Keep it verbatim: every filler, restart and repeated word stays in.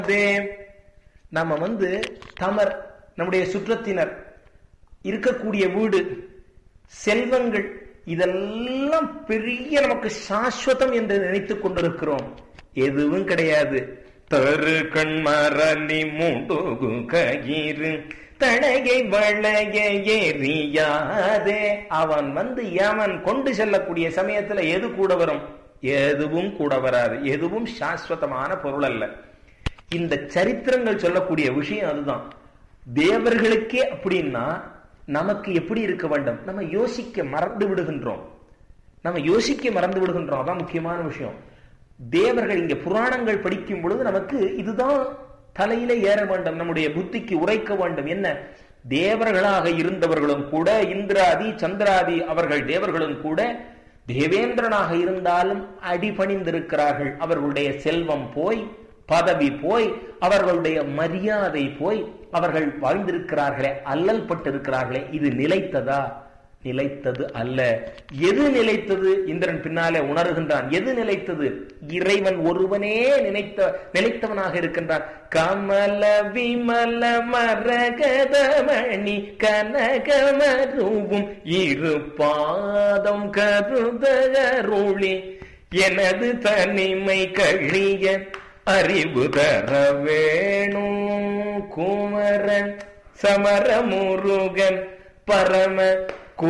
நம்ம வந்து தமர், நம்முடைய சுற்றத்தினர், இருக்கக்கூடிய வீடு, செல்வங்கள், இதெல்லாம் பெரிய நமக்கு சாஸ்வதம் என்று நினைத்துக் கொண்டிருக்கிறோம். எதுவும் கிடையாது. தரு கண்மரலி மூடுகு கயிறு தடையை வளைய எறியாதே. அவன் வந்து அவன் கொண்டு செல்லக்கூடிய சமயத்துல எது கூட வரும்? எதுவும் கூட வராது. எதுவும் சாஸ்வதமான பொருள் அல்ல. இந்த சரித்திரங்கள் சொல்லக்கூடிய விஷயம் அதுதான். தேவர்களுக்கே அப்படின்னா நமக்கு எப்படி இருக்க வேண்டும்? நம்ம யோசிக்க மறந்து விடுகின்றோம். நம்ம யோசிக்க மறந்து விடுகின்றோம். அதான் முக்கியமான விஷயம். தேவர்கள் இங்க புராணங்கள் படிக்கும் பொழுது நமக்கு இதுதான் தலையில ஏற வேண்டும், நம்முடைய புத்திக்கு உரைக்க வேண்டும். என்ன? தேவர்களாக இருந்தவர்களும் கூட, இந்திராதி சந்திராதி அவர்கள் தேவர்களும் கூட தேவேந்திரனாக இருந்தாலும் அடிபணிந்திருக்கிறார்கள். அவர்களுடைய செல்வம் போய், பதவி போய், அவர்களுடைய மரியாதை போய், அவர்கள் வாழ்ந்திருக்கிறார்களே, அல்லல் பட்டிருக்கிறார்களே. இது நிலைத்ததா? நிலைத்தது அல்ல. எது நிலைத்தது? இந்திரன் பின்னாலே உணர்கின்றான். எது நிலைத்தது? இறைவன் ஒருவனே நினைத்த நிலைத்தவனாக இருக்கின்றான். கமல விமல மரகதமணி கனகமருவும் இரு பாதம் கருதருளி எனது தனிமை கழிய அறிவு தர வேணும் குமரன் சமர முருகன் பரம